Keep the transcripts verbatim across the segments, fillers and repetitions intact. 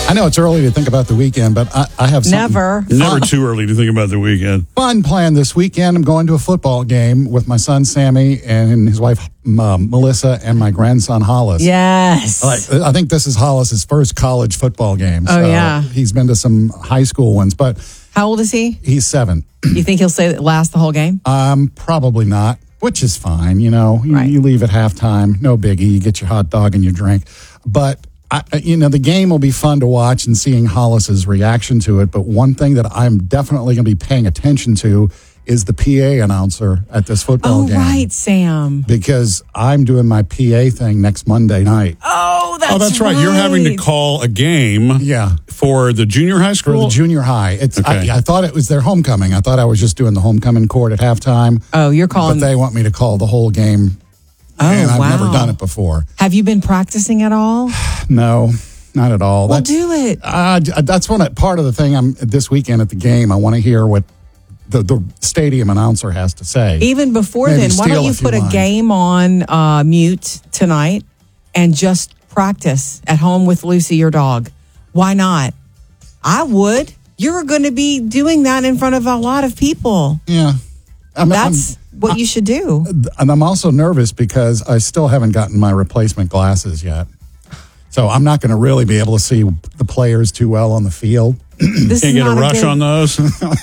I know it's early to think about the weekend, but I, I have something Never. Never too early to think about the weekend. fun planned this weekend. I'm going to a football game with my son Sammy and his wife um, Melissa and my grandson Hollis. Yes. Like, I think this is Hollis's first college football game. Oh, so yeah. He's been to some high school ones, but How old is he? he's seven. You think he'll say last the whole game? Um, probably not, which is fine. You know, you, Right. you leave at halftime, no biggie. You get your hot dog and your drink. But, I, you know, the game will be fun to watch and seeing Hollis's reaction to it. But one thing that I'm definitely going to be paying attention to is the P A announcer at this football Oh, game. right, Sam. Because I'm doing my P A thing next Monday night. Oh, that's Oh, that's right. You're having to call a game Yeah. for the junior high For school? the junior high. It's, Okay. I, I thought it was their homecoming. I thought I was just doing the homecoming court at halftime. Oh, you're calling. But they want me to call the whole game. Oh, and I've wow. never done it before. Have you been practicing at all? No, not at all. Well, That's, do it. uh, that's one part of the thing. I'm this weekend at the game. I want to hear what the, the stadium announcer has to say. Even before Maybe then, why steal don't you if you put a want. game on uh, mute tonight and just practice at home with Lucy, your dog? Why not? I would. You're going to be doing that in front of a lot of people. Yeah, I mean, That's what you should do. I'm, and I'm also nervous because I still haven't gotten my replacement glasses yet. So I'm not going to really be able to see the players too well on the field. This Can't is get a not rush good- on those?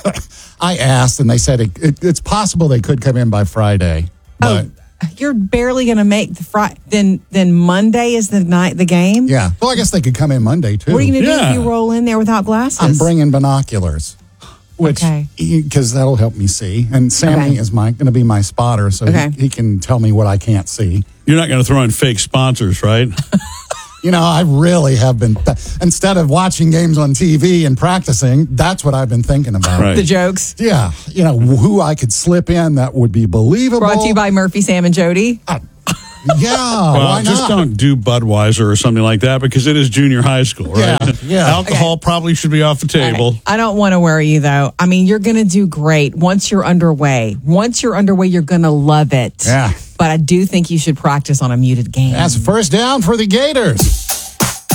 I asked, and they said it, it, it's possible they could come in by Friday. But Oh, you're barely going to make the Friday. Then, then Monday is the night the game. yeah, well, I guess they could come in Monday too. What are you going to do Yeah. if you roll in there without glasses? I'm bringing binoculars, which Okay. because that'll help me see. And Sammy Okay. is my going to be my spotter, so Okay. he, he can tell me what I can't see. You're not going to throw in fake sponsors, right? You know, I really have been instead of watching games on T V and practicing. That's what I've been thinking about. Right. the jokes. Yeah, you know who I could slip in that would be believable. Brought to you by Murphy, Sam, and Jody. Yeah, Well, why just not? don't do Budweiser or something like that because it is junior high school, right? Yeah, yeah. Alcohol probably should be off the table. I don't want to worry you, though. I mean, you're going to do great once you're underway. Once you're underway, you're going to love it. Yeah. But I do think you should practice on a muted game. That's first down for the Gators.